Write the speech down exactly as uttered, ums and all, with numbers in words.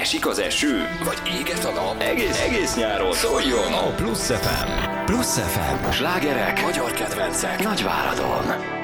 Esik az eső? Vagy éget a nap? Egész, egész nyáron szóljon a Plusz ef em. Plusz ef em. Slágerek, magyar kedvencek, Nagyváradon.